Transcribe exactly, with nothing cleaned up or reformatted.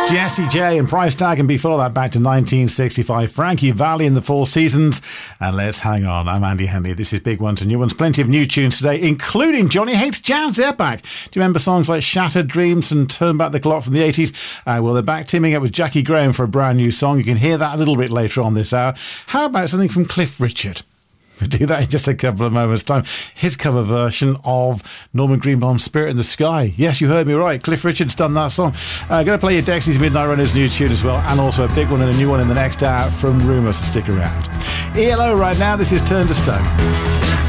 Jessie J and Price Tag, and before that back to nineteen sixty-five, Frankie Valli in the Four Seasons. And let's hang on. I'm Andy Henley. This is Big One to New Ones. Plenty of new tunes today, including Johnny Hates Jazz. They're back. Do you remember songs like Shattered Dreams and Turn Back the Clock from the eighties? Uh, well, they're back teaming up with Jackie Graham for a brand new song. You can hear that a little bit later on this hour. How about something from Cliff Richard? We'll do that in just a couple of moments' time. His cover version of Norman Greenbaum's Spirit in the Sky. Yes, you heard me right. Cliff Richard's done that song. I'm uh, going to play you Dexy's Midnight Runners new tune as well, and also a big one and a new one in the next hour from Rumour, so stick around. E L O right now, this is Turn to Stone.